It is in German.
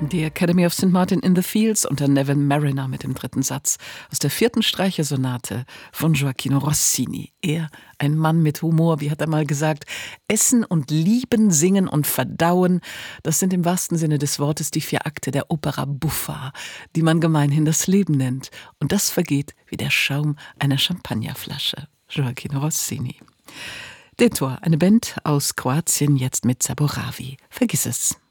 Die Academy of St. Martin in the Fields unter Nevin Mariner mit dem 3. Satz aus der 4. Streichersonate von Gioachino Rossini. Er, ein Mann mit Humor, wie hat er mal gesagt, Essen und Lieben, Singen und Verdauen, das sind im wahrsten Sinne des Wortes die 4 Akte der Opera buffa, die man gemeinhin das Leben nennt. Und das vergeht wie der Schaum einer Champagnerflasche. Gioachino Rossini. Detor, eine Band aus Kroatien, jetzt mit Zaboravi. Vergiss es.